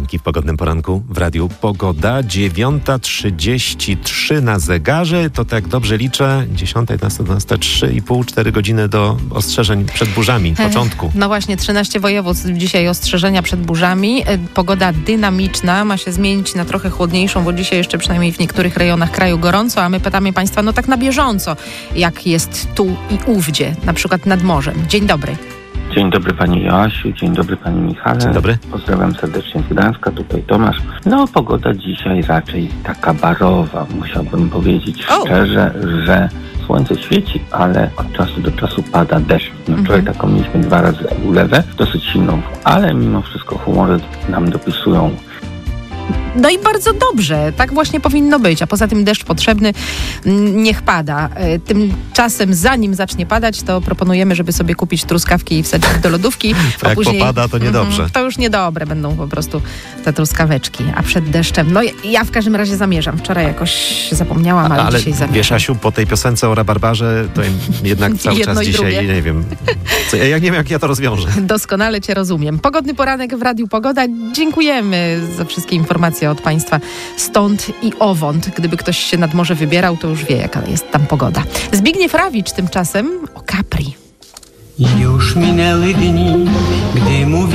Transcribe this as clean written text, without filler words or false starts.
Jedynki w pogodnym poranku w radiu Pogoda. 9:33 na zegarze. To tak dobrze liczę. 10, 11, 12, 3,5-4 godziny do ostrzeżeń przed burzami. Początku. No właśnie, 13 województw dzisiaj ostrzeżenia przed burzami. Pogoda dynamiczna ma się zmienić na trochę chłodniejszą, bo dzisiaj jeszcze przynajmniej w niektórych rejonach kraju gorąco, a my pytamy Państwa, no tak na bieżąco, jak jest tu i ówdzie, na przykład nad morzem. Dzień dobry. Dzień dobry Pani Joasiu, dzień dobry Panie Michale. Dzień dobry. Pozdrawiam serdecznie z Gdańska, tutaj Tomasz. No, pogoda dzisiaj raczej taka barowa, musiałbym powiedzieć szczerze, że słońce świeci, ale od czasu do czasu pada deszcz. No, wczoraj taką mieliśmy 2 razy ulewę, dosyć silną, ale mimo wszystko humory nam dopisują. No i bardzo dobrze, tak właśnie powinno być, a poza tym deszcz potrzebny, niech pada. Tymczasem zanim zacznie padać, to proponujemy, żeby sobie kupić truskawki i wsadzić do lodówki. To jak później popada, to niedobrze. To już niedobre będą po prostu te truskaweczki, a przed deszczem, no ja w każdym razie zamierzam. Wczoraj jakoś zapomniałam, ale dzisiaj zamierzam. Wiesz, Asiu, po tej piosence o rabarbarze, to jednak cały czas dzisiaj, nie wiem, ja nie wiem, jak ja to rozwiążę. Doskonale Cię rozumiem. Pogodny poranek w Radiu Pogoda. Dziękujemy za wszystkie informacje od Państwa stąd i owąd. Gdyby ktoś się nad morze wybierał, to już wie, jaka jest tam pogoda. Zbigniew Rawicz tymczasem o Capri. Już minęły dni, gdy mówi